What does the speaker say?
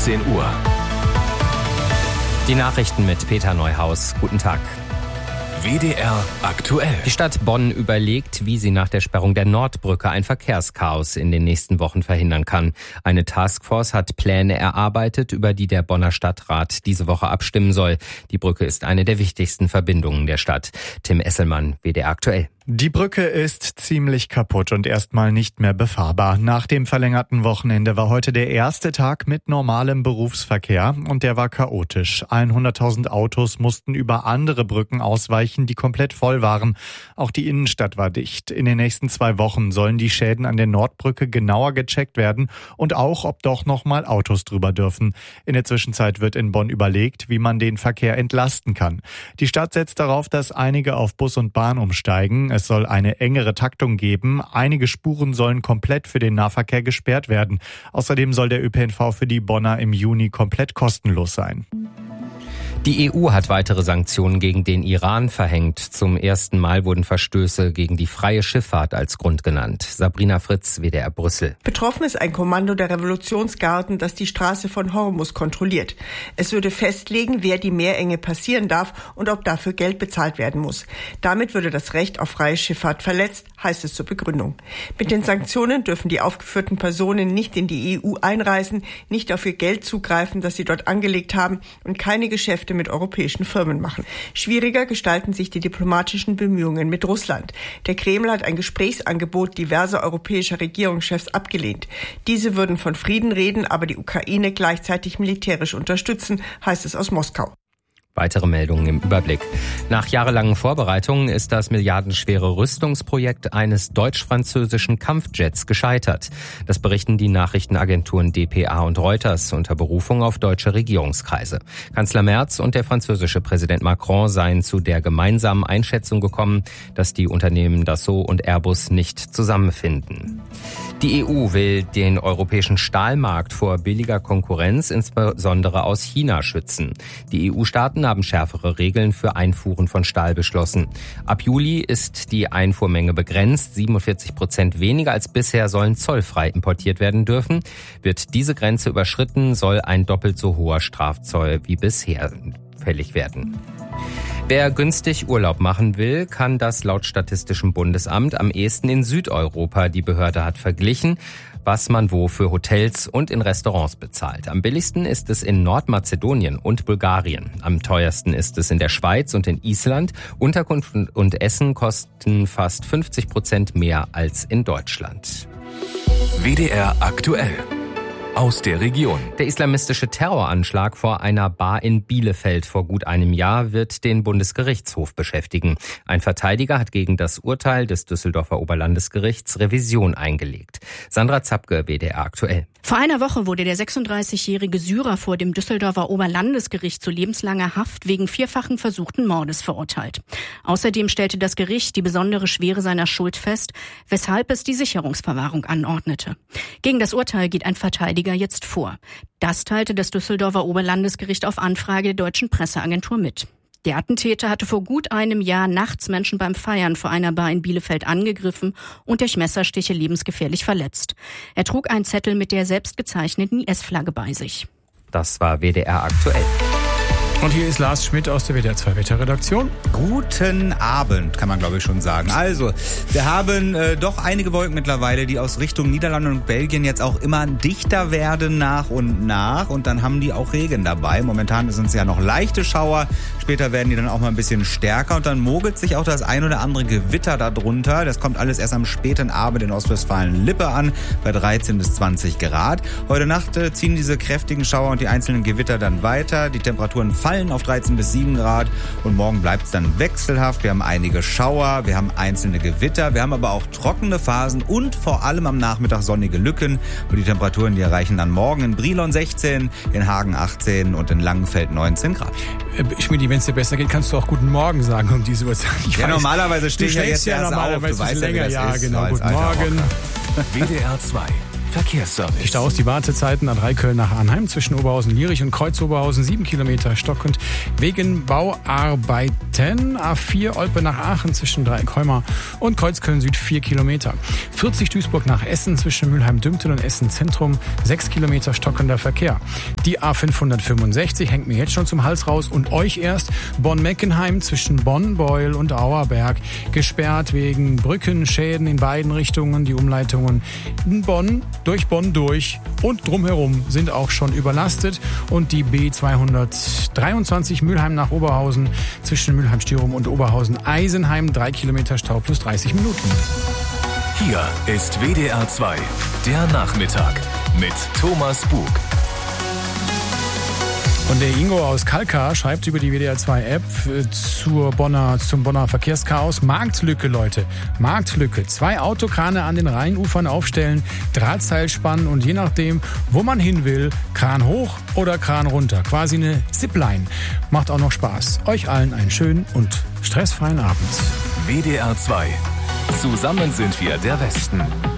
17 Uhr. Die Nachrichten mit Peter Neuhaus. Guten Tag. WDR aktuell. Die Stadt Bonn überlegt, wie sie nach der Sperrung der Nordbrücke ein Verkehrschaos in den nächsten Wochen verhindern kann. Eine Taskforce hat Pläne erarbeitet, über die der Bonner Stadtrat diese Woche abstimmen soll. Die Brücke ist eine der wichtigsten Verbindungen der Stadt. Tim Esselmann, WDR aktuell. Die Brücke ist ziemlich kaputt und erstmal nicht mehr befahrbar. Nach dem verlängerten Wochenende war heute der erste Tag mit normalem Berufsverkehr und der war chaotisch. 100.000 Autos mussten über andere Brücken ausweichen, die komplett voll waren. Auch die Innenstadt war dicht. In den nächsten 2 Wochen sollen die Schäden an der Nordbrücke genauer gecheckt werden und auch, ob doch noch mal Autos drüber dürfen. In der Zwischenzeit wird in Bonn überlegt, wie man den Verkehr entlasten kann. Die Stadt setzt darauf, dass einige auf Bus und Bahn umsteigen. Es soll eine engere Taktung geben. Einige Spuren sollen komplett für den Nahverkehr gesperrt werden. Außerdem soll der ÖPNV für die Bonner im Juni komplett kostenlos sein. Die EU hat weitere Sanktionen gegen den Iran verhängt. Zum ersten Mal wurden Verstöße gegen die freie Schifffahrt als Grund genannt. Sabrina Fritz, WDR Brüssel. Betroffen ist ein Kommando der Revolutionsgarden, das die Straße von Hormuz kontrolliert. Es würde festlegen, wer die Meerenge passieren darf und ob dafür Geld bezahlt werden muss. Damit würde das Recht auf freie Schifffahrt verletzt, heißt es zur Begründung. Mit den Sanktionen dürfen die aufgeführten Personen nicht in die EU einreisen, nicht auf ihr Geld zugreifen, das sie dort angelegt haben und keine Geschäfte mit europäischen Firmen machen. Schwieriger gestalten sich die diplomatischen Bemühungen mit Russland. Der Kreml hat ein Gesprächsangebot diverser europäischer Regierungschefs abgelehnt. Diese würden von Frieden reden, aber die Ukraine gleichzeitig militärisch unterstützen, heißt es aus Moskau. Weitere Meldungen im Überblick. Nach jahrelangen Vorbereitungen ist das milliardenschwere Rüstungsprojekt eines deutsch-französischen Kampfjets gescheitert. Das berichten die Nachrichtenagenturen dpa und Reuters unter Berufung auf deutsche Regierungskreise. Kanzler Merz und der französische Präsident Macron seien zu der gemeinsamen Einschätzung gekommen, dass die Unternehmen Dassault und Airbus nicht zusammenfinden. Die EU will den europäischen Stahlmarkt vor billiger Konkurrenz, insbesondere aus China, schützen. Die EU-Staaten haben schärfere Regeln für Einfuhren von Stahl beschlossen. Ab Juli ist die Einfuhrmenge begrenzt. 47% weniger als bisher sollen zollfrei importiert werden dürfen. Wird diese Grenze überschritten, soll ein doppelt so hoher Strafzoll wie bisher fällig werden. Wer günstig Urlaub machen will, kann das laut Statistischem Bundesamt am ehesten in Südeuropa. Die Behörde hat verglichen, was man wo für Hotels und in Restaurants bezahlt. Am billigsten ist es in Nordmazedonien und Bulgarien. Am teuersten ist es in der Schweiz und in Island. Unterkunft und Essen kosten fast 50% mehr als in Deutschland. WDR aktuell. Aus der Region. Der islamistische Terroranschlag vor einer Bar in Bielefeld vor gut einem Jahr wird den Bundesgerichtshof beschäftigen. Ein Verteidiger hat gegen das Urteil des Düsseldorfer Oberlandesgerichts Revision eingelegt. Sandra Zapke, WDR aktuell. Vor einer Woche wurde der 36-jährige Syrer vor dem Düsseldorfer Oberlandesgericht zu lebenslanger Haft wegen 4-fachen versuchten Mordes verurteilt. Außerdem stellte das Gericht die besondere Schwere seiner Schuld fest, weshalb es die Sicherungsverwahrung anordnete. Gegen das Urteil geht ein Verteidiger jetzt vor. Das teilte das Düsseldorfer Oberlandesgericht auf Anfrage der deutschen Presseagentur mit. Der Attentäter hatte vor gut einem Jahr nachts Menschen beim Feiern vor einer Bar in Bielefeld angegriffen und durch Messerstiche lebensgefährlich verletzt. Er trug einen Zettel mit der selbst gezeichneten IS-Flagge bei sich. Das war WDR aktuell. Und hier ist Lars Schmidt aus der WDR 2 Wetterredaktion. Guten Abend, kann man glaube ich schon sagen. Also, wir haben doch einige Wolken mittlerweile, die aus Richtung Niederlande und Belgien jetzt auch immer dichter werden nach und nach. Und dann haben die auch Regen dabei. Momentan sind es ja noch leichte Schauer. Später werden die dann auch mal ein bisschen stärker. Und dann mogelt sich auch das ein oder andere Gewitter darunter. Das kommt alles erst am späten Abend in Ostwestfalen-Lippe an, bei 13 bis 20 Grad. Heute Nacht ziehen diese kräftigen Schauer und die einzelnen Gewitter dann weiter. Die Temperaturen fallen auf 13 bis 7 Grad und morgen bleibt es dann wechselhaft. Wir haben einige Schauer, wir haben einzelne Gewitter, wir haben aber auch trockene Phasen und vor allem am Nachmittag sonnige Lücken. Und die Temperaturen, die erreichen dann morgen in Brilon 16, in Hagen 18 und in Langenfeld 19 Grad. Schmidt, wenn es dir besser geht, kannst du auch Guten Morgen sagen um diese Uhrzeit. Normalerweise stehe ich ja jetzt erst auf. Du weißt ja, länger. Ja, genau. Guten Morgen. WDR 2 Verkehrsservice. Die Staus, die Wartezeiten A3 Köln nach Arnheim zwischen Oberhausen-Lierich und Kreuz-Oberhausen 7 Kilometer stockend wegen Bauarbeiten. A4 Olpe nach Aachen zwischen Dreieck-Heumar und Kreuzköln Süd 4 Kilometer. 40 Duisburg nach Essen zwischen Mülheim-Dümpten und Essen-Zentrum 6 Kilometer stockender Verkehr. Die A565 hängt mir jetzt schon zum Hals raus und euch erst. Bonn-Meckenheim zwischen Bonn, Beul und Auerberg gesperrt wegen Brückenschäden in beiden Richtungen. Die Umleitungen in Bonn durch und drumherum sind auch schon überlastet. Und die B223 Mülheim nach Oberhausen zwischen Mülheim-Stierum und Oberhausen-Eisenheim 3 Kilometer Stau plus 30 Minuten. Hier ist WDR 2, der Nachmittag mit Thomas Bug. Und der Ingo aus Kalkar schreibt über die WDR 2 App zum Bonner Verkehrschaos. Marktlücke, Leute. Marktlücke. 2 Autokrane an den Rheinufern aufstellen, Drahtseil spannen und je nachdem, wo man hin will, Kran hoch oder Kran runter. Quasi eine Zipline. Macht auch noch Spaß. Euch allen einen schönen und stressfreien Abend. WDR 2. Zusammen sind wir der Westen.